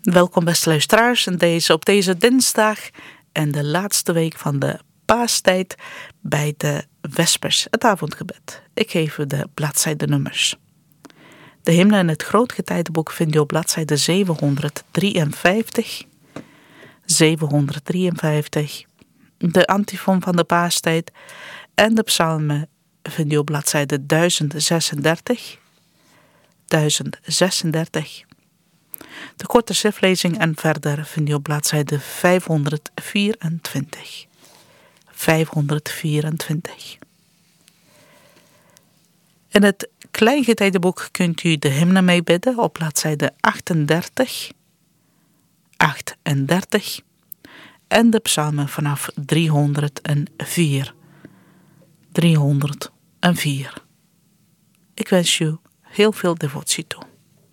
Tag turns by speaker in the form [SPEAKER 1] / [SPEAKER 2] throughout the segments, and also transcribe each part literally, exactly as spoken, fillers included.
[SPEAKER 1] Welkom beste luisteraars in deze, op deze dinsdag en de laatste week van de paastijd bij de Vespers, het avondgebed. Ik geef u de bladzijdenummers. De hymne in het Grootgetijdenboek vind je op bladzijde zevenhonderddrieënvijftig. zevenhonderddrieënvijftig. De antifon van de paastijd en de psalmen vind je op bladzijde duizend zesendertig. duizend zesendertig. De korte schriftlezing en verder vind je op bladzijde vijfhonderdvierentwintig. vijfhonderdvierentwintig. In het Kleingetijdenboek kunt u de hymne meebidden op bladzijde achtendertig, achtendertig en de psalmen vanaf driehonderdvier. driehonderdvier. Ik wens u heel veel devotie toe.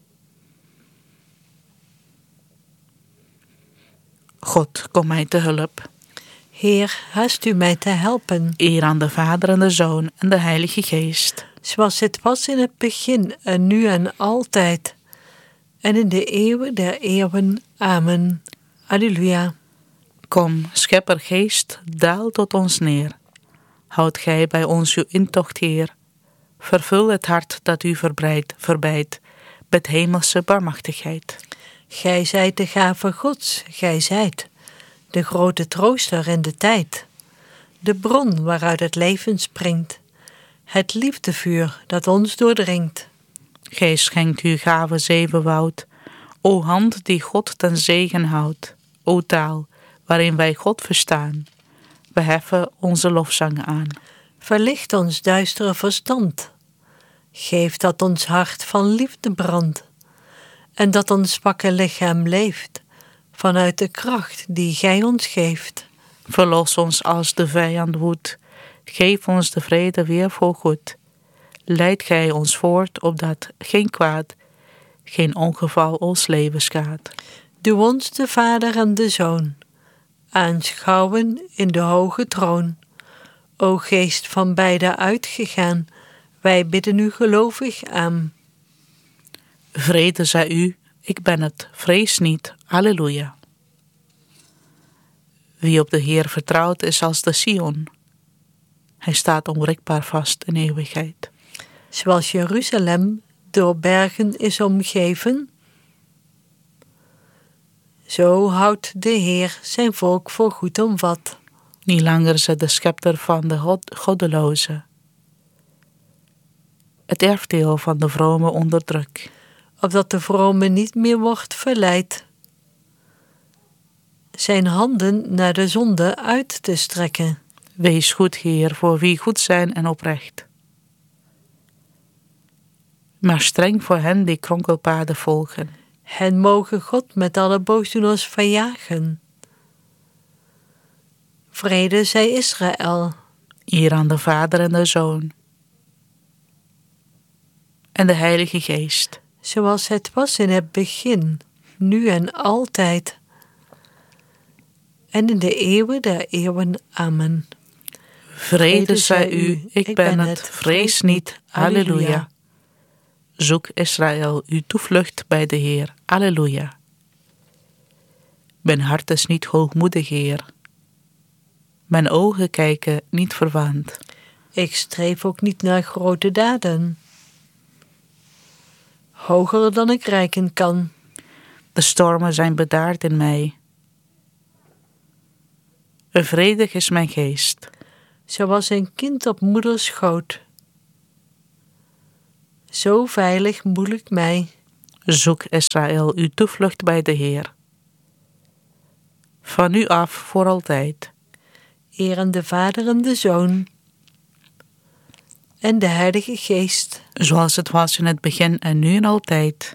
[SPEAKER 1] God, kom mij te hulp.
[SPEAKER 2] Heer, haast u mij te helpen.
[SPEAKER 1] Eer aan de Vader en de Zoon en de Heilige Geest.
[SPEAKER 2] Zoals het was in het begin en nu en altijd. En in de eeuwen der eeuwen. Amen. Alleluia.
[SPEAKER 1] Kom, Schepper Geest, daal tot ons neer. Houd gij bij ons uw intocht, Heer. Vervul het hart dat u verbreidt, verbijt, met hemelse barmachtigheid.
[SPEAKER 2] Gij zijt de gave Gods, gij zijt de grote trooster in de tijd. De bron waaruit het leven springt. Het liefdevuur dat ons doordringt.
[SPEAKER 1] Gij schenkt uw gave zevenwoud. O hand die God ten zegen houdt. O taal waarin wij God verstaan. We heffen onze lofzang aan.
[SPEAKER 2] Verlicht ons duistere verstand. Geef dat ons hart van liefde brandt. En dat ons zwakke lichaam leeft, vanuit de kracht die gij ons geeft.
[SPEAKER 1] Verlos ons als de vijand woedt, geef ons de vrede weer voor goed. Leid gij ons voort, opdat geen kwaad, geen ongeval ons leven schaadt.
[SPEAKER 2] Doe ons de Vader en de Zoon, aanschouwen in de hoge troon. O Geest van beide uitgegaan, wij bidden u gelovig aan.
[SPEAKER 1] Vrede zij u, ik ben het, vrees niet, halleluja. Wie op de Heer vertrouwt is als de Sion. Hij staat onwrikbaar vast in eeuwigheid.
[SPEAKER 2] Zoals Jeruzalem door bergen is omgeven, zo houdt de Heer zijn volk voor goed omvat.
[SPEAKER 1] Niet langer zet de schepter van de god, goddeloze, het erfdeel van de vrome onder druk.
[SPEAKER 2] Opdat de vrome niet meer wordt verleid, zijn handen naar de zonde uit te strekken.
[SPEAKER 1] Wees goed, Heer, voor wie goed zijn en oprecht. Maar streng voor hen die kronkelpaden volgen.
[SPEAKER 2] Hen mogen God met alle boosdoeners verjagen. Vrede zij Israël.
[SPEAKER 1] Eer aan de Vader en de Zoon en de Heilige Geest.
[SPEAKER 2] Zoals het was in het begin, nu en altijd. En in de eeuwen der eeuwen. Amen.
[SPEAKER 1] Vrede zij u, ik ben het, vrees niet, halleluja. Zoek Israël uw toevlucht bij de Heer, halleluja. Mijn hart is niet hoogmoedig, Heer. Mijn ogen kijken niet verwaand.
[SPEAKER 2] Ik streef ook niet naar grote daden, hoger dan ik reiken kan.
[SPEAKER 1] De stormen zijn bedaard in mij. Vredig is mijn geest.
[SPEAKER 2] Zoals een kind op moeders schoot. Zo veilig moel ik mij.
[SPEAKER 1] Zoek Israël uw toevlucht bij de Heer. Van u af voor altijd.
[SPEAKER 2] Eer aan de Vader en de Zoon en de Heilige Geest.
[SPEAKER 1] Zoals het was in het begin en nu en altijd.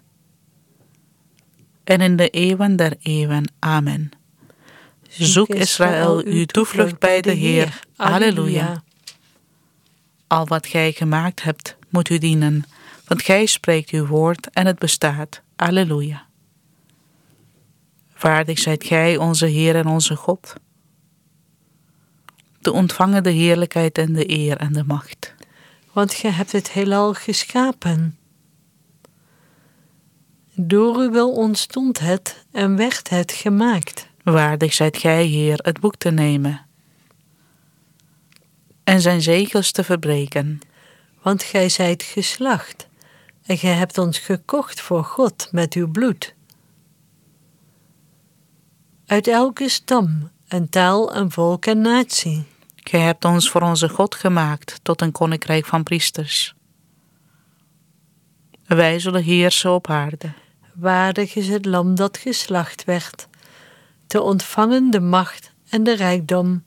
[SPEAKER 1] En in de eeuwen der eeuwen. Amen. Zoek Israël uw toevlucht bij de Heer. Halleluja. Al wat gij gemaakt hebt, moet u dienen, want gij spreekt uw woord en het bestaat. Halleluja. Waardig zijt gij, onze Heer en onze God, te ontvangen de heerlijkheid en de eer en de macht.
[SPEAKER 2] Want gij hebt het heelal geschapen. Door uw wil ontstond het en werd het gemaakt.
[SPEAKER 1] Waardig zijt gij, Heer, het boek te nemen en zijn zegels te verbreken.
[SPEAKER 2] Want gij zijt geslacht en gij hebt ons gekocht voor God met uw bloed. Uit elke stam en taal en volk en natie.
[SPEAKER 1] Gij hebt ons voor onze God gemaakt tot een koninkrijk van priesters. Wij zullen heersen op aarde.
[SPEAKER 2] Waardig is het lam dat geslacht werd, te ontvangen de macht en de rijkdom,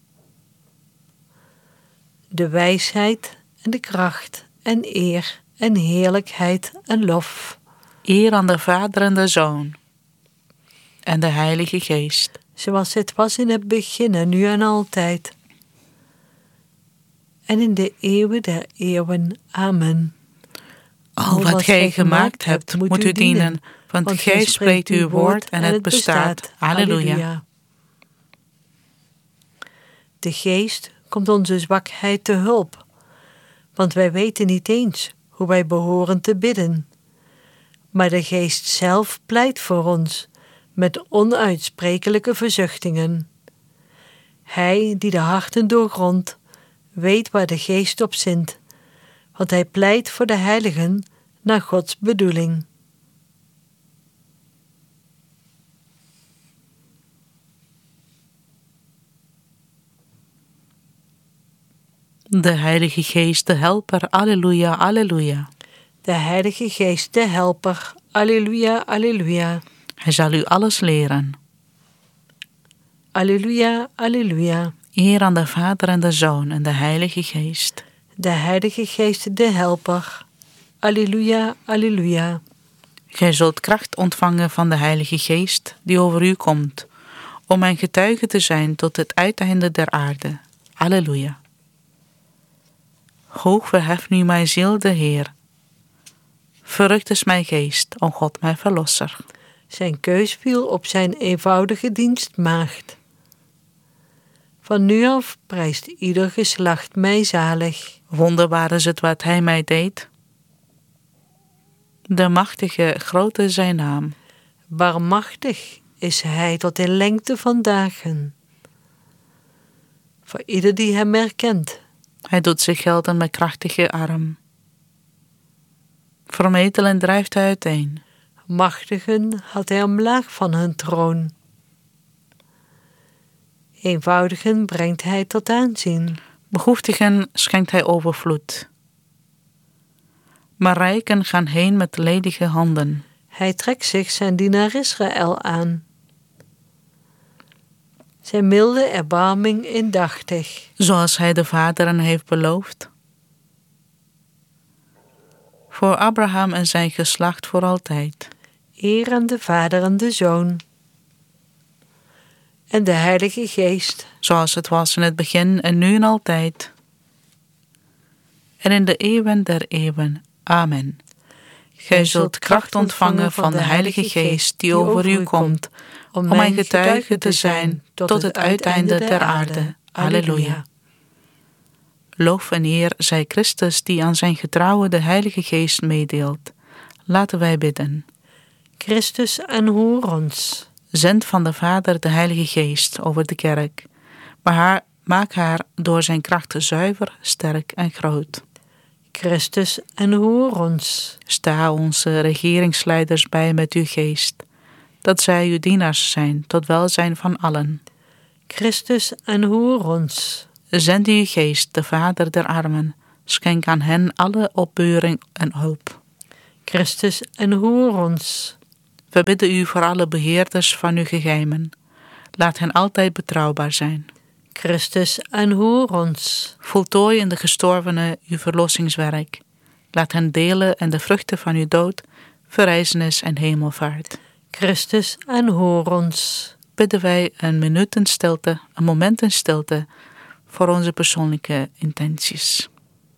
[SPEAKER 2] de wijsheid en de kracht en eer en heerlijkheid en lof.
[SPEAKER 1] Eer aan de Vader en de Zoon en de Heilige Geest.
[SPEAKER 2] Zoals het was in het begin, nu en altijd. En in de eeuwen der eeuwen. Amen.
[SPEAKER 1] Al wat gij gemaakt hebt, moet u dienen, want gij spreekt uw woord en het bestaat. Halleluja.
[SPEAKER 2] De Geest komt onze zwakheid te hulp, want wij weten niet eens hoe wij behoren te bidden. Maar de Geest zelf pleit voor ons met onuitsprekelijke verzuchtingen. Hij die de harten doorgrondt, weet waar de Geest op zint, want hij pleit voor de heiligen naar Gods bedoeling.
[SPEAKER 1] De Heilige Geest, de Helper, alleluia, alleluia.
[SPEAKER 2] De Heilige Geest, de Helper, alleluia, alleluia.
[SPEAKER 1] Hij zal u alles leren.
[SPEAKER 2] Alleluia, alleluia.
[SPEAKER 1] Eer aan de Vader en de Zoon en de Heilige Geest.
[SPEAKER 2] De Heilige Geest, de Helper, alleluia, alleluia.
[SPEAKER 1] Gij zult kracht ontvangen van de Heilige Geest die over u komt, om mijn getuige te zijn tot het uiteinde der aarde. Alleluia. Hoog verheft nu mijn ziel de Heer. Verrukt is mijn geest, o God, mijn verlosser.
[SPEAKER 2] Zijn keus viel op zijn eenvoudige dienstmaagd. Van nu af prijst ieder geslacht mij zalig.
[SPEAKER 1] Wonderbaar is het wat hij mij deed. De machtige, grote is zijn naam.
[SPEAKER 2] Barmachtig is hij tot in lengte van dagen. Voor ieder die hem herkent.
[SPEAKER 1] Hij doet zich gelden met krachtige arm. Vermetelen drijft hij uiteen.
[SPEAKER 2] Machtigen had hij omlaag van hun troon. Eenvoudigen brengt hij tot aanzien.
[SPEAKER 1] Behoeftigen schenkt hij overvloed. Maar rijken gaan heen met ledige handen.
[SPEAKER 2] Hij trekt zich zijn dienaar Israël aan. Zijn milde erbarming indachtig.
[SPEAKER 1] Zoals hij de vaderen heeft beloofd. Voor Abraham en zijn geslacht voor altijd.
[SPEAKER 2] Eer aan de Vader en de Zoon. En de Heilige Geest.
[SPEAKER 1] Zoals het was in het begin en nu en altijd. En in de eeuwen der eeuwen. Amen. Gij zult kracht ontvangen van de Heilige Geest die over u komt, om mijn getuige te zijn tot het uiteinde der aarde. Halleluja. Lof en eer zij Christus die aan zijn getrouwe de Heilige Geest meedeelt. Laten wij bidden.
[SPEAKER 2] Christus, aanhoor ons.
[SPEAKER 1] Zend van de Vader de Heilige Geest over de kerk, maar haar, maak haar door zijn kracht zuiver, sterk en groot.
[SPEAKER 2] Christus, aanhoor ons.
[SPEAKER 1] Sta onze regeringsleiders bij met uw geest, dat zij uw dienaars zijn tot welzijn van allen.
[SPEAKER 2] Christus, aanhoor ons.
[SPEAKER 1] Zend uw geest, de Vader der armen, schenk aan hen alle opbeuring en hoop.
[SPEAKER 2] Christus, aanhoor ons.
[SPEAKER 1] We bidden u voor alle beheerders van uw geheimen. Laat hen altijd betrouwbaar zijn.
[SPEAKER 2] Christus, aanhoor ons.
[SPEAKER 1] Voltooi in de gestorvenen uw verlossingswerk. Laat hen delen in de vruchten van uw dood, verrijzenis en hemelvaart.
[SPEAKER 2] Christus, aanhoor ons.
[SPEAKER 1] Bidden wij een minuut in stilte, een moment in stilte, voor onze persoonlijke intenties.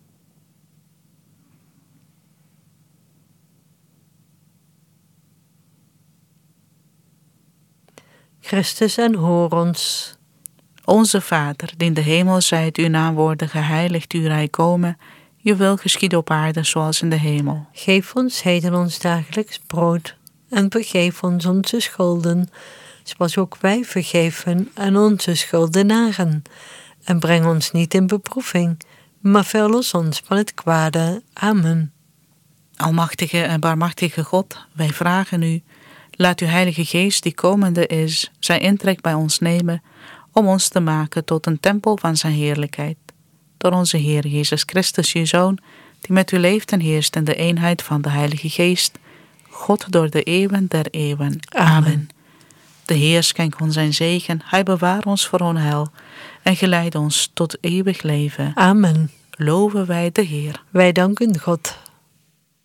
[SPEAKER 2] Christus, aanhoor ons.
[SPEAKER 1] Onze Vader, die in de hemel zijt, uw naam worden geheiligd, uw rijk komen, uw wil geschieden op aarde zoals in de hemel.
[SPEAKER 2] Geef ons heden ons dagelijks brood En vergeef ons onze schulden, zoals ook wij vergeven aan onze schuldenaren. En breng ons niet in beproeving, maar verlos ons van het kwade. Amen.
[SPEAKER 1] Almachtige en barmhartige God, wij vragen u, laat uw Heilige Geest die komende is, zijn intrek bij ons nemen, om ons te maken tot een tempel van zijn heerlijkheid. Door onze Heer Jezus Christus, uw Zoon, die met u leeft en heerst in de eenheid van de Heilige Geest, God door de eeuwen der eeuwen. Amen. Amen. De Heer schenk ons zijn zegen, hij bewaart ons voor onheil en geleid ons tot eeuwig leven.
[SPEAKER 2] Amen.
[SPEAKER 1] Loven wij de Heer.
[SPEAKER 2] Wij danken God.